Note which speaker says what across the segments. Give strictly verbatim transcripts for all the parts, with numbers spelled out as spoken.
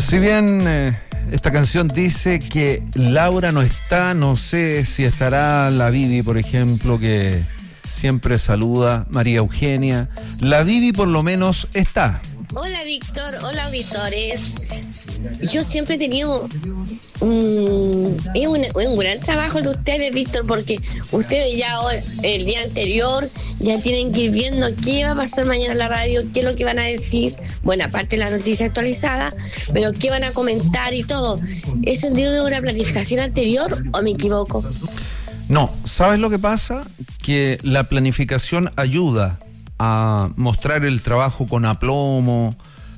Speaker 1: Si bien eh, esta canción dice que Laura no está, no sé si estará la Vivi, por ejemplo, que siempre saluda, María Eugenia. La Vivi por lo menos está.
Speaker 2: Hola Víctor, hola auditores. Yo siempre he tenido un, es un, un gran trabajo de ustedes, Víctor, porque ustedes ya ahora, el día anterior ya tienen que ir viendo qué va a pasar mañana en la radio, qué es lo que van a decir, bueno, aparte de la noticia actualizada, pero qué van a comentar y todo. ¿Es sentido de una planificación anterior o me equivoco?
Speaker 1: No, ¿sabes lo que pasa? Que la planificación ayuda a mostrar el trabajo con aplomo,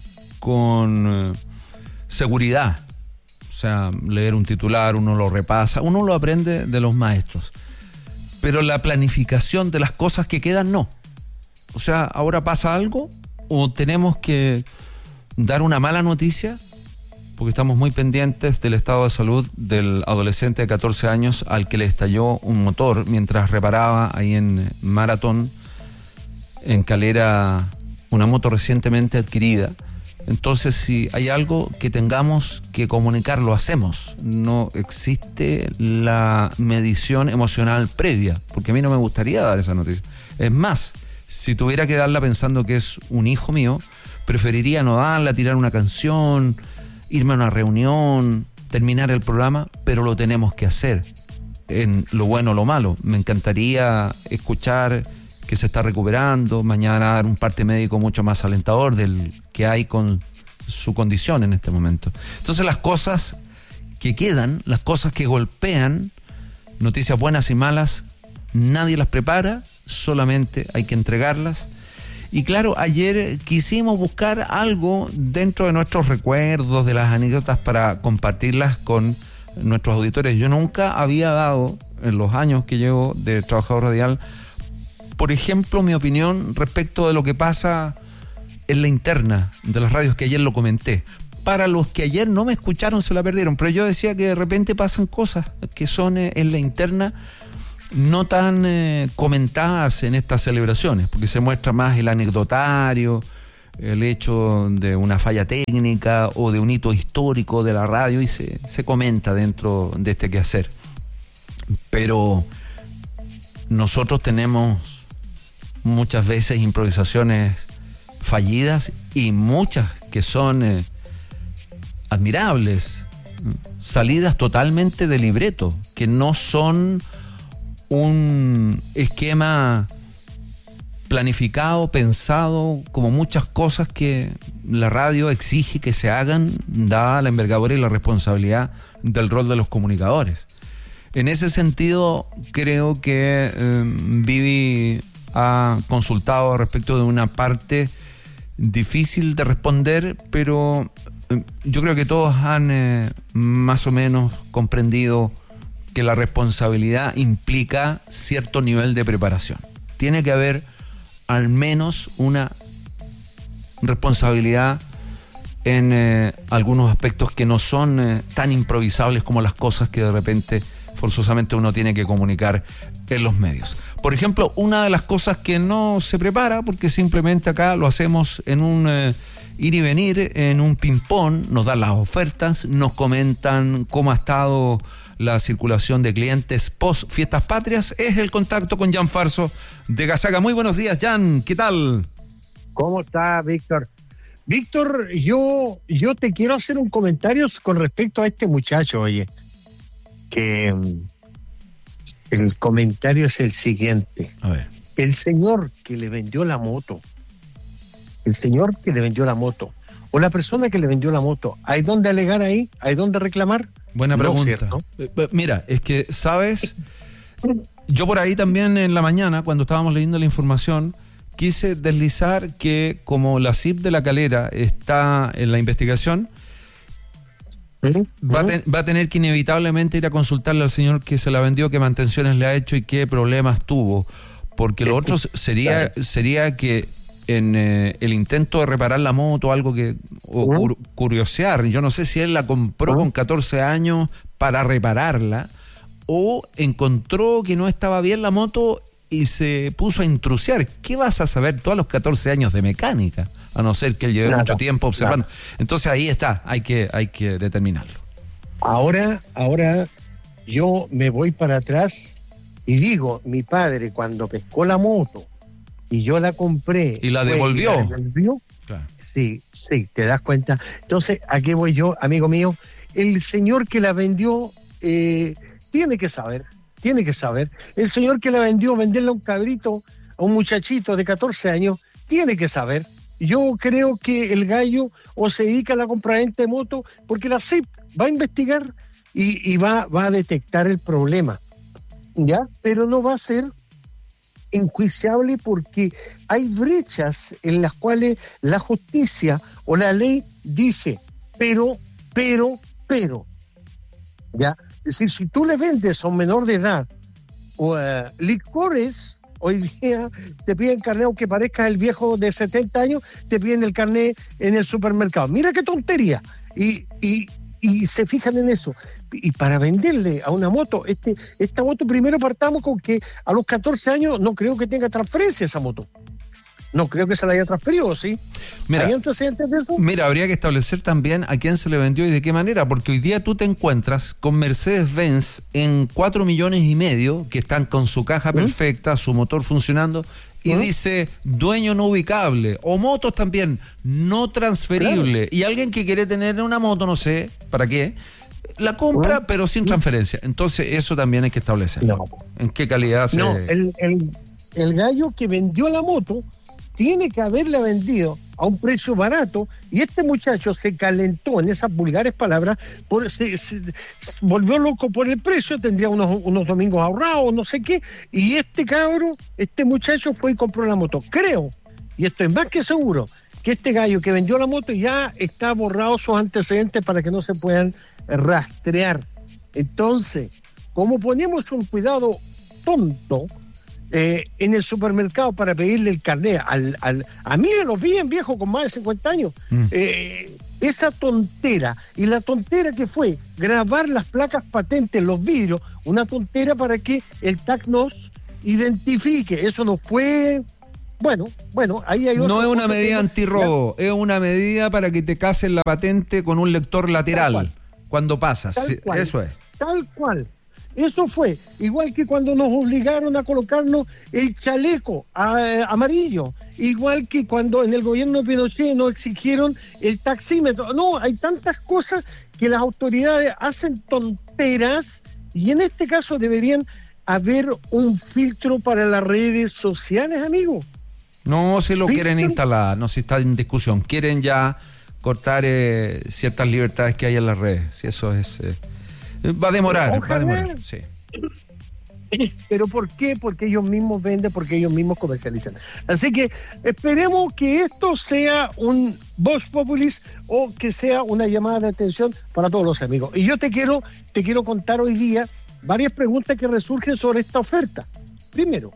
Speaker 1: con eh, seguridad. O sea, leer un titular, uno lo repasa, uno lo aprende de los maestros. Pero la planificación de las cosas que quedan, no. O sea, ahora pasa algo o tenemos que dar una mala noticia, porque estamos muy pendientes del estado de salud del adolescente de catorce años al que le estalló un motor mientras reparaba ahí en Maratón, en Calera, una moto recientemente adquirida. Entonces, si hay algo que tengamos que comunicar, lo hacemos. No existe la medición emocional previa, porque a mí no me gustaría dar esa noticia. Es más, si tuviera que darla pensando que es un hijo mío, preferiría no darla, tirar una canción, irme a una reunión, terminar el programa, pero lo tenemos que hacer, en lo bueno o lo malo. Me encantaría escuchar que se está recuperando, mañana dar un parte médico mucho más alentador del que hay con su condición en este momento. Entonces las cosas que quedan, las cosas que golpean, noticias buenas y malas, nadie las prepara, solamente hay que entregarlas. Y claro, ayer quisimos buscar algo dentro de nuestros recuerdos, de las anécdotas, para compartirlas con nuestros auditores. Yo nunca había dado, en los años que llevo de trabajador radial, por ejemplo, mi opinión respecto de lo que pasa en la interna de las radios, que ayer lo comenté. Para los que ayer no me escucharon, se la perdieron, pero yo decía que de repente pasan cosas que son eh, en la interna no tan eh, comentadas en estas celebraciones, porque se muestra más el anecdotario, el hecho de una falla técnica o de un hito histórico de la radio, y se, se comenta dentro de este quehacer. Pero nosotros tenemos muchas veces improvisaciones fallidas y muchas que son eh, admirables, salidas totalmente de libreto, que no son un esquema planificado, pensado, como muchas cosas que la radio exige que se hagan, dada la envergadura y la responsabilidad del rol de los comunicadores. En ese sentido, creo que eh, Vivi ha consultado respecto de una parte difícil de responder, pero eh, yo creo que todos han eh, más o menos comprendido que la responsabilidad implica cierto nivel de preparación. Tiene que haber al menos una responsabilidad en eh, algunos aspectos que no son eh, tan improvisables como las cosas que de repente forzosamente uno tiene que comunicar en los medios. Por ejemplo, una de las cosas que no se prepara, porque simplemente acá lo hacemos en un eh, ir y venir, en un ping-pong, nos dan las ofertas, nos comentan cómo ha estado la circulación de clientes post fiestas patrias, es el contacto con Jan Farso de Gazaga. Muy buenos días, Jan, ¿qué tal?
Speaker 3: ¿Cómo está, Víctor? Víctor, yo, yo te quiero hacer un comentario con respecto a este muchacho, oye, que el comentario es el siguiente.
Speaker 1: A ver.
Speaker 3: El señor que le vendió la moto, el señor que le vendió la moto, o la persona que le vendió la moto, ¿hay dónde alegar ahí? ¿Hay dónde reclamar?
Speaker 1: Buena
Speaker 3: No,
Speaker 1: pregunta.
Speaker 3: ¿cierto?
Speaker 1: Eh, Mira, es que, ¿sabes? Yo por ahí también en la mañana, cuando estábamos leyendo la información, quise deslizar que como la C I P de La Calera está en la investigación,
Speaker 3: ¿Mm?
Speaker 1: va a, ten, va a tener que inevitablemente ir a consultarle al señor que se la vendió, qué mantenciones le ha hecho y qué problemas tuvo. Porque lo otro sería, sería que en eh, el intento de reparar la moto, algo que, o cur, curiosear, yo no sé si él la compró con catorce años para repararla, o encontró que no estaba bien la moto y se puso a intrusiar. ¿Qué vas a saber tú a los catorce años de mecánica? a no ser que él lleve
Speaker 3: Nada,
Speaker 1: mucho tiempo observando.
Speaker 3: nada.
Speaker 1: Entonces ahí está, hay que, hay que determinarlo.
Speaker 3: Ahora, ahora yo me voy para atrás y digo, mi padre cuando pescó la moto y yo la compré...
Speaker 1: ¿Y la
Speaker 3: fue,
Speaker 1: devolvió?
Speaker 3: ¿y la devolvió?
Speaker 1: Claro.
Speaker 3: Sí, sí, te das cuenta. Entonces, ¿a qué voy yo, amigo mío? El señor que la vendió eh, tiene que saber, tiene que saber. El señor que la vendió, venderle a un cabrito, a un muchachito de catorce años, tiene que saber. Yo creo que el gallo o se dedica a la compraventa de moto porque la C I P va a investigar y, y va, va a detectar el problema, ¿ya? Pero no va a ser enjuiciable porque hay brechas en las cuales la justicia o la ley dice, pero, pero, pero, ¿ya? Es decir, si tú le vendes a un menor de edad o uh, licores, hoy día te piden carnet, aunque parezca el viejo de setenta años, te piden el carnet en el supermercado. Mira qué tontería. Y, y, y se fijan en eso. Y para venderle a una moto, este, esta moto, primero partamos con que a los catorce años no creo que tenga transferencia esa moto. No creo que se la haya transferido, ¿sí?
Speaker 1: Mira,
Speaker 3: ¿Hay antecedentes de eso?
Speaker 1: Mira, habría que establecer también a quién se le vendió y de qué manera, porque hoy día tú te encuentras con Mercedes-Benz en cuatro millones y medio, que están con su caja ¿Mm? perfecta, su motor funcionando, y ¿Mm? dice dueño no ubicable, o motos también no transferible, claro. Y alguien que quiere tener una moto, no sé, ¿para qué? La compra, ¿Mm? pero sin transferencia. Entonces eso también hay que establecerlo. No. ¿En qué calidad se...?
Speaker 3: No, el, el, el gallo que vendió la moto tiene que haberla vendido a un precio barato, y este muchacho se calentó en esas vulgares palabras, por, se, se, se volvió loco por el precio, tendría unos, unos domingos ahorrados, no sé qué, y este cabro, este muchacho fue y compró la moto. Creo, y estoy más que seguro, que este gallo que vendió la moto ya está borrado sus antecedentes para que no se puedan rastrear. Entonces, como ponemos un cuidado tonto, Eh, en el supermercado para pedirle el carnet al, al, a mí me lo piden, viejo, con más de cincuenta años, mm. eh, esa tontera, y la tontera que fue grabar las placas patentes en los vidrios, una tontera para que el T A C nos identifique. Eso no fue, bueno, bueno, ahí hay
Speaker 1: no es una medida
Speaker 3: que...
Speaker 1: antirrobo, es una medida para que te casen la patente con un lector lateral cuando pasas,
Speaker 3: tal
Speaker 1: sí,
Speaker 3: cual,
Speaker 1: eso es.
Speaker 3: Tal cual. Eso fue, igual que cuando nos obligaron a colocarnos el chaleco a, amarillo, igual que cuando en el gobierno de Pinochet nos exigieron el taxímetro. No, hay tantas cosas que las autoridades hacen tonteras, y en este caso deberían haber un filtro para las redes sociales, amigo.
Speaker 1: No, si lo
Speaker 3: ¿Filtro?
Speaker 1: quieren instalar, no se está en discusión, quieren ya cortar eh, ciertas libertades que hay en las redes, si eso es... Eh... Va a demorar, Ojalá. va a demorar, sí.
Speaker 3: ¿Pero por qué? Porque ellos mismos venden, porque ellos mismos comercializan. Así que esperemos que esto sea un Vox Populis o que sea una llamada de atención para todos los amigos. Y yo te quiero, te quiero contar hoy día varias preguntas que resurgen sobre esta oferta. Primero,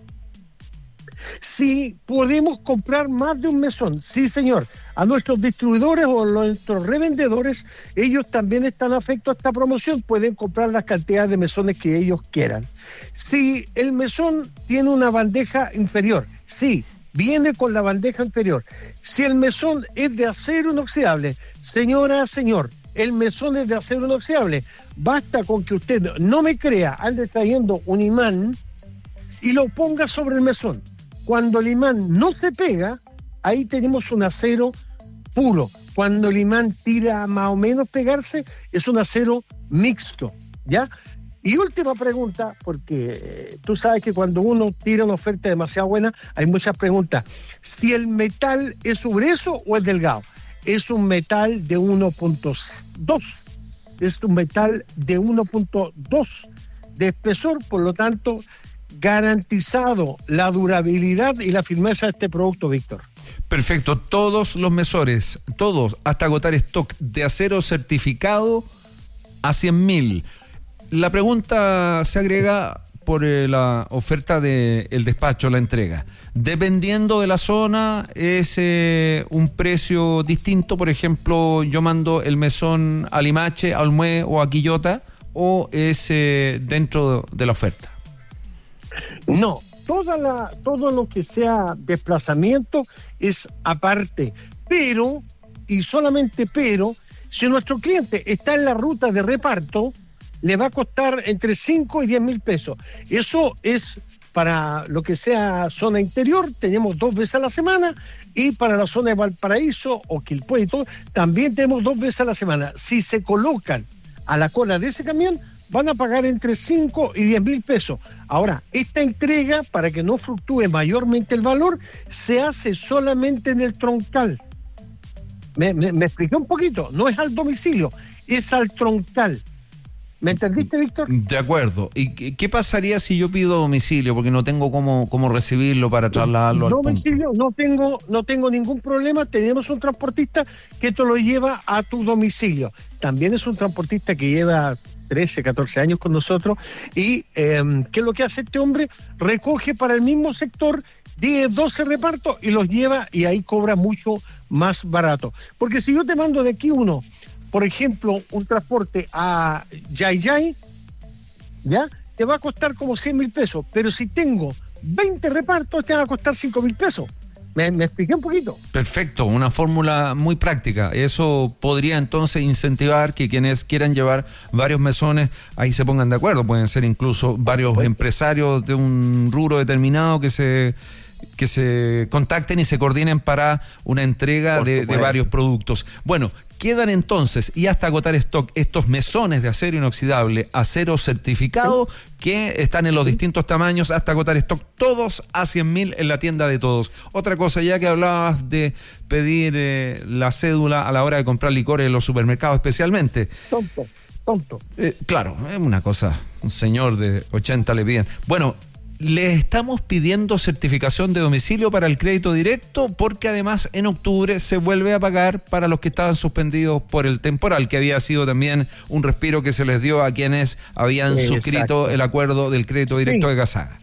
Speaker 3: si podemos comprar más de un mesón. Sí, señor. A nuestros distribuidores o a nuestros revendedores, ellos también están afectos a esta promoción. Pueden comprar las cantidades de mesones que ellos quieran. Si el mesón tiene una bandeja inferior, sí, viene con la bandeja inferior. Si el mesón es de acero inoxidable, señora, señor, el mesón es de acero inoxidable. Basta con que usted no me crea, ande trayendo un imán y lo ponga sobre el mesón. Cuando el imán no se pega, ahí tenemos un acero puro. Cuando el imán tira a más o menos pegarse, es un acero mixto, ¿ya? Y última pregunta, porque eh, tú sabes que cuando uno tira una oferta demasiado buena, hay muchas preguntas. Si el metal es grueso o es delgado. Es un metal de uno punto dos. Es un metal de uno punto dos de espesor, por lo tanto... garantizado la durabilidad y la firmeza de este producto, Víctor.
Speaker 1: Perfecto, todos los mesores, todos, hasta agotar stock de acero certificado a cien mil. La pregunta se agrega por eh, la oferta del de despacho, la entrega. Dependiendo de la zona, es eh, un precio distinto. Por ejemplo, yo mando el mesón a Limache, a Olmué o a Quillota, o es eh, dentro de la oferta.
Speaker 3: No, toda la, todo lo que sea desplazamiento es aparte, pero, y solamente pero, si nuestro cliente está en la ruta de reparto, le va a costar entre cinco y diez mil pesos. Eso es para lo que sea zona interior, tenemos dos veces a la semana, y para la zona de Valparaíso o Quilpué y todo, también tenemos dos veces a la semana. Si se colocan a la cola de ese camión, van a pagar entre cinco y diez mil pesos. Ahora, esta entrega, para que no fluctúe mayormente el valor, se hace solamente en el troncal. Me, me, me expliqué un poquito, no es al domicilio, es al troncal. ¿Me entendiste, Víctor?
Speaker 1: De acuerdo. ¿Y qué pasaría si yo pido domicilio? Porque no tengo cómo, cómo recibirlo para trasladarlo al punto.
Speaker 3: Domicilio, no tengo, no tengo ningún problema. Tenemos un transportista que te lo lleva a tu domicilio. También es un transportista que lleva trece, catorce años con nosotros. ¿Y eh, qué es lo que hace este hombre? Recoge para el mismo sector diez, doce repartos y los lleva, y ahí cobra mucho más barato. Porque si yo te mando de aquí uno, por ejemplo, un transporte a Yayay, ¿ya? Te va a costar como cien mil pesos, pero si tengo veinte repartos, te va a costar cinco mil pesos. ¿Me, ¿Me expliqué un poquito?
Speaker 1: Perfecto, una fórmula muy práctica. Eso podría entonces incentivar que quienes quieran llevar varios mesones ahí se pongan de acuerdo. Pueden ser incluso varios empresarios de un rubro determinado que se... que se contacten y se coordinen para una entrega de, de varios productos. Bueno, quedan entonces, y hasta agotar stock, estos mesones de acero inoxidable, acero certificado, que están en los distintos tamaños, hasta agotar stock, todos a cien mil en la tienda de todos. Otra cosa, ya que hablabas de pedir eh, la cédula a la hora de comprar licores en los supermercados especialmente.
Speaker 3: Tonto, tonto.
Speaker 1: Eh, claro, es una cosa, un señor de ochenta le piden. Bueno, le estamos pidiendo certificación de domicilio para el crédito directo, porque además en octubre se vuelve a pagar para los que estaban suspendidos por el temporal, que había sido también un respiro que se les dio a quienes habían Exacto. suscrito el acuerdo del crédito directo sí. de Gasaga.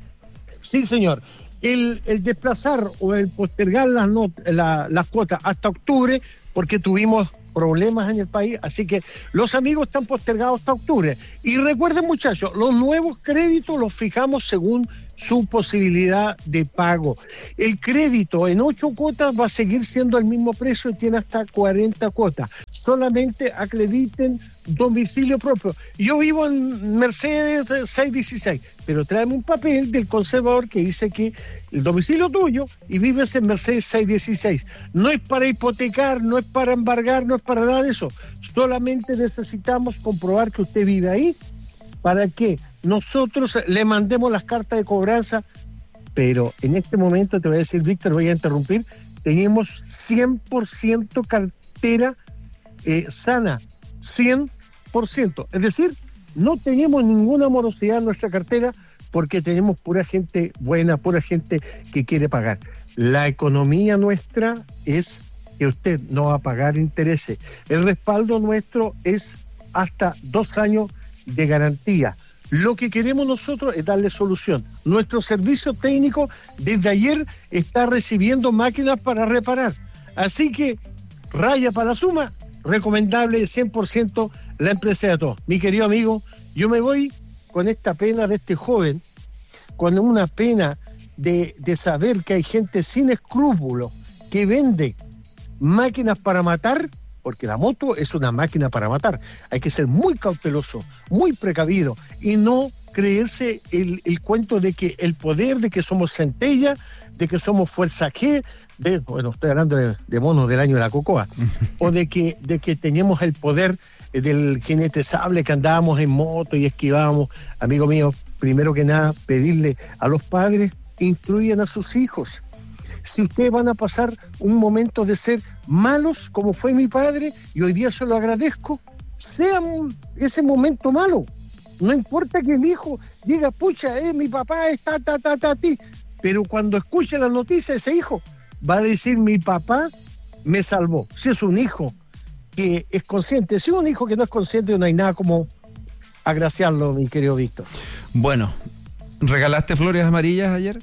Speaker 3: Sí, señor. El, el desplazar o el postergar las, not, la, las cuotas hasta octubre, porque tuvimos problemas en el país, así que los amigos están postergados hasta octubre. Y recuerden, muchachos, los nuevos créditos los fijamos según su posibilidad de pago. El crédito en ocho cuotas va a seguir siendo el mismo precio y tiene hasta cuarenta cuotas. Solamente acrediten domicilio propio. Yo vivo en Mercedes seiscientos dieciséis, pero tráeme un papel del conservador que dice que el domicilio tuyo y vives en Mercedes seiscientos dieciséis. No es para hipotecar, no es para embargar, no es para nada de eso. Solamente necesitamos comprobar que usted vive ahí para que nosotros le mandemos las cartas de cobranza. Pero en este momento te voy a decir, Víctor, voy a interrumpir, tenemos cien por ciento cartera eh, sana, cien por ciento. Es decir, no tenemos ninguna morosidad en nuestra cartera porque tenemos pura gente buena, pura gente que quiere pagar. La economía nuestra es que usted no va a pagar intereses. El respaldo nuestro es hasta dos años de garantía. Lo que queremos nosotros es darle solución. Nuestro servicio técnico desde ayer está recibiendo máquinas para reparar. Así que, raya para la suma, recomendable cien por ciento la empresa de todos. Mi querido amigo, yo me voy con esta pena de este joven, con una pena de, de saber que hay gente sin escrúpulos que vende máquinas para matar, porque la moto es una máquina para matar. Hay que ser muy cauteloso, muy precavido y no creerse el, el cuento de que el poder, de que somos centella, de que somos fuerza G, de, bueno, estoy hablando de, de monos del año de la cocoa, o de que, de que teníamos el poder del jinete sable, que andábamos en moto y esquivábamos. Amigo mío, primero que nada, pedirle a los padres, instruyan a sus hijos. Si ustedes van a pasar un momento de ser malos, como fue mi padre, y hoy día se lo agradezco, sea ese momento malo. No importa que el hijo diga, pucha, eh, mi papá está, ta, ta, ta, ti. Pero cuando escuche la noticia, ese hijo va a decir, mi papá me salvó. Si es un hijo que es consciente, si es un hijo que no es consciente, no hay nada como agraciarlo, mi querido Víctor.
Speaker 1: Bueno, ¿regalaste flores amarillas ayer?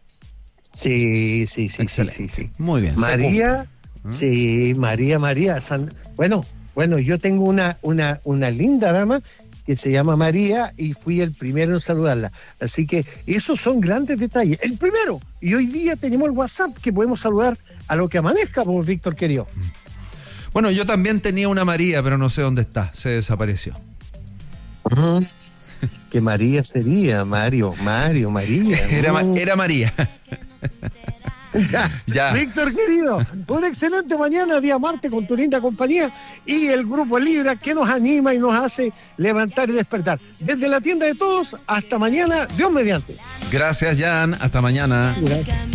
Speaker 3: Sí, sí, sí, sí, sí, sí.
Speaker 1: Muy bien.
Speaker 3: María, ¿Mm? sí, María, María. San, bueno, bueno, yo tengo una, una, una linda dama que se llama María, y fui el primero en saludarla. Así que esos son grandes detalles. El primero, y hoy día tenemos el WhatsApp que podemos saludar a lo que amanezca, por Víctor querido.
Speaker 1: Bueno, yo también tenía una María, pero no sé dónde está, se desapareció.
Speaker 3: Uh-huh. Que María sería, Mario, Mario, María.
Speaker 1: Era,
Speaker 3: uh.
Speaker 1: era María.
Speaker 3: Ya.
Speaker 1: Ya.
Speaker 3: Víctor querido, una excelente mañana, día martes, con tu linda compañía y el grupo Libra que nos anima y nos hace levantar y despertar. Desde la tienda de todos, hasta mañana, Dios mediante.
Speaker 1: Gracias, Jan. Hasta mañana.
Speaker 3: Gracias.